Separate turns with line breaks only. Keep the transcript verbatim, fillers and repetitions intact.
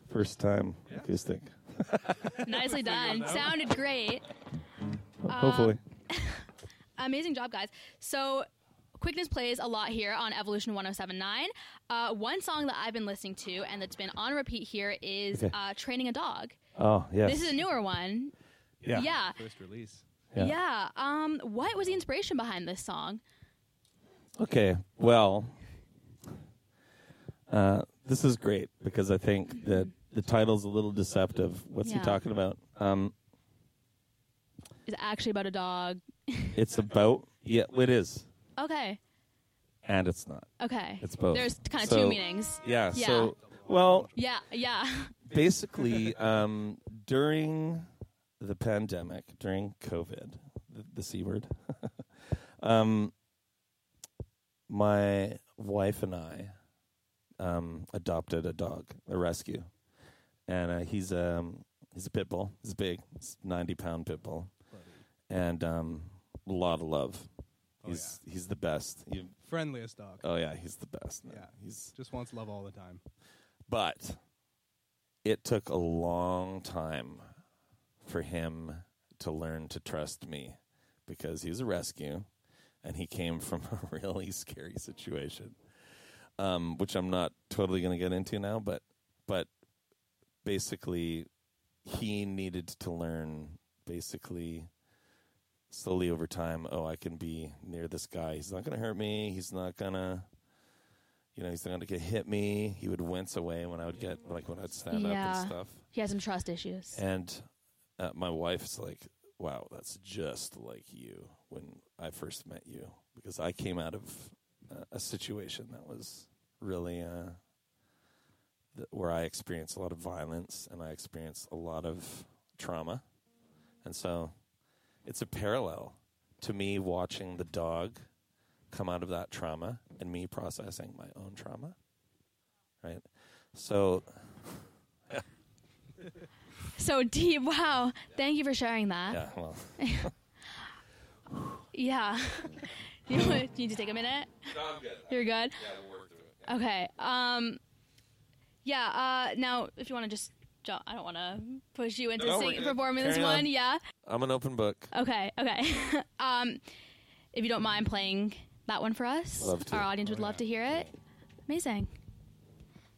First time
Yeah.
acoustic.
Nicely done. Sounded great.
Hopefully.
Amazing job, guys. So, Quickness plays a lot here on Evolution one oh seven point nine. Uh, one song that I've been listening to and that's been on repeat here is
Okay.
uh, Training a Dog.
Oh, yes.
This is a newer one.
Yeah.
Yeah.
First release.
Yeah.
Yeah. Um, what was the inspiration behind this song?
Okay. Well, uh, this is great because I think that the title's a little deceptive. What's he
Yeah.
talking about? Um,
Is it actually about a dog?
it's about, yeah, it is.
Okay.
And it's not.
Okay.
It's both.
There's kind of
So-
two meanings.
Yeah.
Yeah.
So, well,
Yeah. Yeah.
basically, um, during the pandemic, during COVID, the, the C word, um, my wife and I um, adopted a dog, a rescue, and uh, he's um he's a pit bull. He's big, he's ninety pound pit bull, and um, a lot of love.
Oh,
He's he's the best. You,
Friendliest dog.
oh yeah, he's the best. Man.
Yeah.
He's
Just wants love all the time.
but it took a long time for him to learn to trust me because he was a rescue and he came from a really scary situation, um, which I'm not totally going to get into now. But but basically, he needed to learn basically slowly over time, oh, I can be near this guy. He's not going to hurt me. He's not going to, you know, he's not going to get hit me. He would wince away when I would get, like, when I'd stand up
Yeah.
and stuff.
He has some trust issues.
And uh, my wife's like, wow, that's just like you when I first met you. Because I came out of uh, a situation that was really, uh, th- where I experienced a lot of violence and I experienced a lot of trauma. And so it's a parallel to me watching the dog come out of that trauma and me processing my own trauma. Right? So,
So deep. Wow. Thank you for sharing that.
yeah, well.
Yeah. you want- need to take a minute?
I'm good.
You're good?
Yeah, we'll work through it.
Okay. Um, yeah. Uh, now, if you want to just jump, I don't want to push you into
No, we're
sing,
good.
performing this
Carry
one.
on.
Yeah.
I'm an open book.
Okay. Okay. um, if you don't mind playing that one for us,
Love to.
our audience would
Oh,
love
yeah.
to hear it. Amazing.